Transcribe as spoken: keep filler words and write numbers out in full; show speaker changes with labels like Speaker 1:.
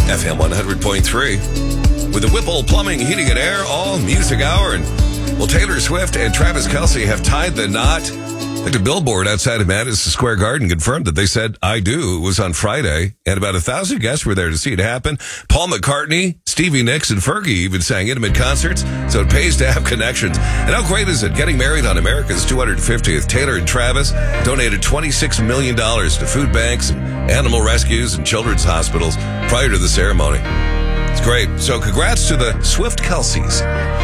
Speaker 1: F M one hundred point three. With the Whipple Plumbing, Heating, and Air All Music Hour. And, well, Taylor Swift and Travis Kelce have tied the knot. Like the billboard outside of Madison Square Garden confirmed that they said, I do. It was on Friday, and about a thousand guests were there to see it happen. Paul McCartney, Stevie Nicks, and Fergie even sang intimate concerts, so it pays to have connections. And how great is it? Getting married on America's two hundred fiftieth. Taylor and Travis donated twenty-six million dollars to food banks and animal rescues and children's hospitals prior to the ceremony. It's great. So congrats to the Swift Kelces.